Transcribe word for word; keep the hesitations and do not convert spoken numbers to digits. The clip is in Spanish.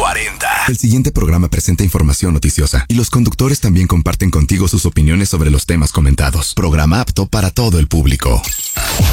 cuarenta. El siguiente programa presenta información noticiosa y los conductores también comparten contigo sus opiniones sobre los temas comentados. Programa apto para todo el público.